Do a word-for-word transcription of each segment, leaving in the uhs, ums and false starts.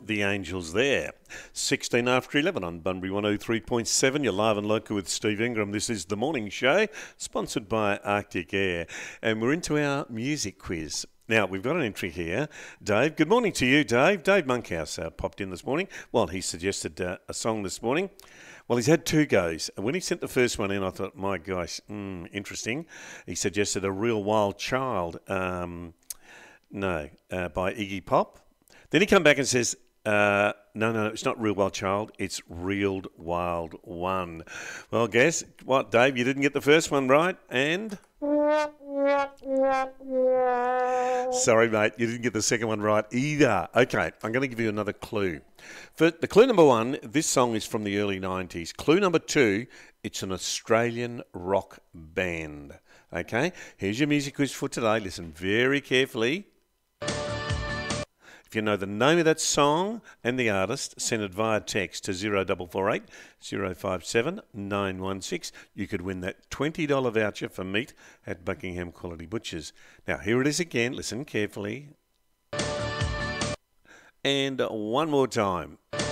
The Angels there. sixteen after eleven on Bunbury one oh three point seven. You're live and local with Steve Ingram. This is The Morning Show, sponsored by Arctic Air. And we're into our music quiz. Now, we've got an entry here. Dave, good morning to you, Dave. Dave Monkhouse uh, popped in this morning. Well, he suggested uh, a song this morning. Well, he's had two goes. And when he sent the first one in, I thought, my gosh, mm, interesting. He suggested A Real Wild Child. Um, no, uh, by Iggy Pop. Then he come back and says, uh, no, no, it's not Real Wild Child, it's Real Wild One. Well, guess what, Dave? You didn't get the first one right, and... Sorry, mate, you didn't get the second one right either. Okay, I'm going to give you another clue. For the clue number one, this song is from the early nineties. Clue number two, it's an Australian rock band. Okay, here's your music quiz for today. Listen very carefully. If you know the name of that song and the artist, send it via text to zero four four eight, zero five seven, nine one six. You could win that twenty dollars voucher for meat at Buckingham Quality Butchers. Now, here it is again. Listen carefully. And one more time.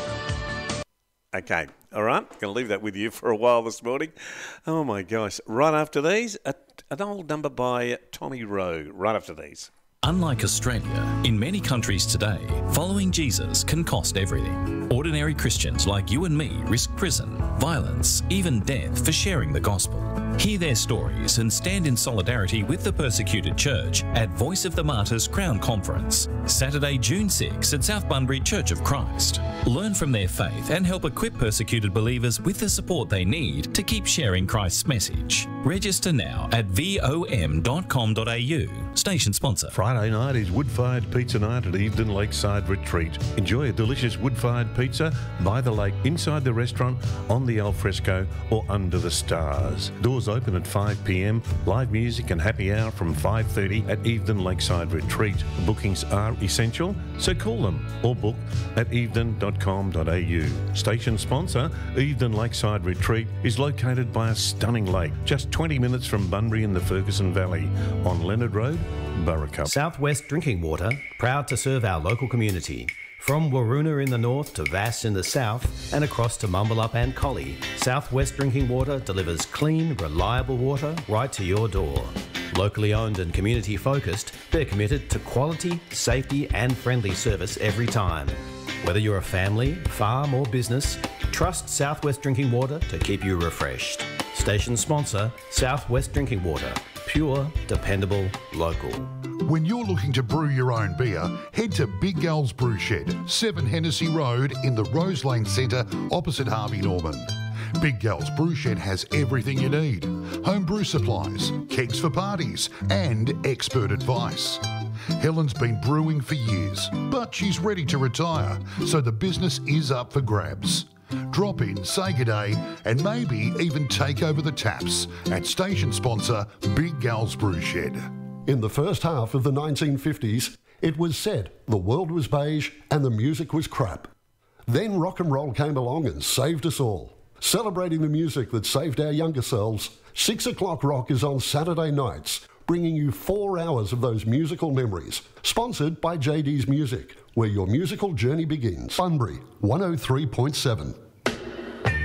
Okay, all right. Going to leave that with you for a while this morning. Oh, my gosh. Right after these, a, an old number by Tommy Rowe. Right after these. Unlike Australia, in many countries today, following Jesus can cost everything. Ordinary Christians like you and me risk prison, violence, even death for sharing the gospel. Hear their stories and stand in solidarity with the persecuted church at Voice of the Martyrs Crown Conference, Saturday, June sixth at South Bunbury Church of Christ. Learn from their faith and help equip persecuted believers with the support they need to keep sharing Christ's message. Register now at vom dot com dot a u. Station sponsor. Friday night is wood-fired pizza night at Evedon Lakeside Retreat. Enjoy a delicious wood-fired pizza by the lake, inside the restaurant, on the alfresco or under the stars. Doors open at five p m. Live music and happy hour from five thirty at Evedon Lakeside Retreat. Bookings are essential, so call them or book at evedon dot com dot a u. Station sponsor, Evedon Lakeside Retreat, is located by a stunning lake, just twenty minutes from Bunbury in the Ferguson Valley, on Leonard Road, Burracup. Southwest Drinking Water, proud to serve our local community. From Waroona in the north to Vass in the south and across to Mumbalup and Collie, Southwest Drinking Water delivers clean, reliable water right to your door. Locally owned and community focused, they're committed to quality, safety and friendly service every time. Whether you're a family, farm or business, trust Southwest Drinking Water to keep you refreshed. Station sponsor, Southwest Drinking Water. Pure, dependable, local. When you're looking to brew your own beer, head to Big Gal's Brew Shed, seven Hennessy Road in the Rose Lane Centre opposite Harvey Norman. Big Gal's Brew Shed has everything you need. Home brew supplies, kegs for parties and expert advice. Helen's been brewing for years, but she's ready to retire, so the business is up for grabs. Drop in, say good day, and maybe even take over the taps at station sponsor Big Gal's Brew Shed. In the first half of the nineteen fifties, it was said the world was beige and the music was crap. Then rock and roll came along and saved us all. Celebrating the music that saved our younger selves, Six O'Clock Rock is on Saturday nights, bringing you four hours of those musical memories. Sponsored by J D's Music, where your musical journey begins. Bunbury one oh three point seven.